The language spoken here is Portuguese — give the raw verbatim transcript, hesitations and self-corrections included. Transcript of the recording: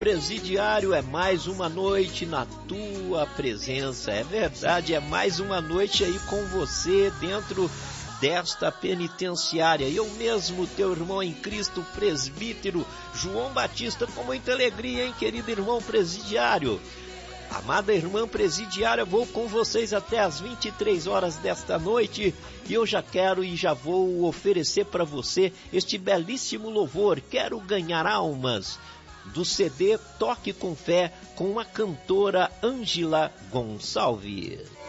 Presidiário, é mais uma noite na tua presença. É verdade, é mais uma noite aí com você dentro desta penitenciária. Eu mesmo, teu irmão em Cristo, presbítero João Batista, com muita alegria, hein, querido irmão presidiário. Amada irmã presidiária, vou com vocês até às vinte e três horas desta noite e eu já quero e já vou oferecer para você este belíssimo louvor, Quero Ganhar Almas, do C D Toque com Fé, com a cantora Ângela Gonçalves.